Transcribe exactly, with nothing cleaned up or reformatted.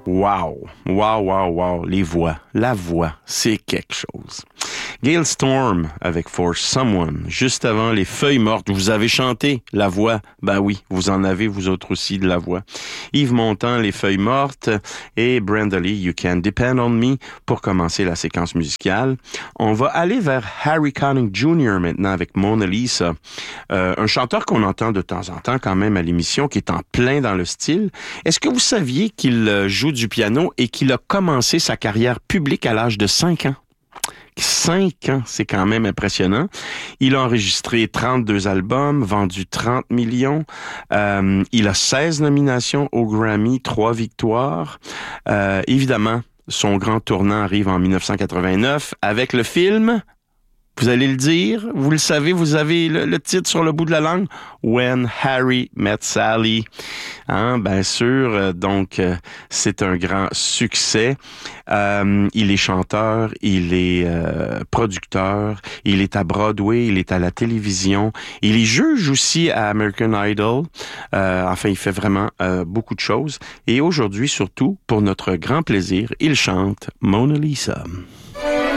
Wow, wow, wow, wow, les voix, la voix, c'est quelque chose. Gale Storm avec For Someone, juste avant Les Feuilles Mortes, vous avez chanté la voix, ben oui, vous en avez vous autres aussi de la voix. Yves Montand, Les Feuilles Mortes et Brenda Lee, You Can Depend on Me pour commencer la séquence musicale. On va aller vers Harry Connick Junior maintenant avec Mona Lisa, euh, un chanteur qu'on entend de temps en temps quand même à l'émission, qui est en plein dans le style. Est-ce que vous saviez qu'il joue du piano et qu'il a commencé sa carrière publique à l'âge de cinq ans? Cinq ans, c'est quand même impressionnant. Il a enregistré trente-deux albums, vendu trente millions. Euh, il a seize nominations au Grammy, trois victoires. Euh, évidemment, son grand tournant arrive en dix-neuf cent quatre-vingt-neuf avec le film... Vous allez le dire, vous le savez, vous avez le, le titre sur le bout de la langue. When Harry Met Sally. Hein, bien sûr, euh, donc euh, c'est un grand succès. Euh, il est chanteur, il est euh, producteur, il est à Broadway, il est à la télévision. Il est juge aussi à American Idol. Euh, enfin, il fait vraiment euh, beaucoup de choses. Et aujourd'hui, surtout, pour notre grand plaisir, il chante Mona Lisa.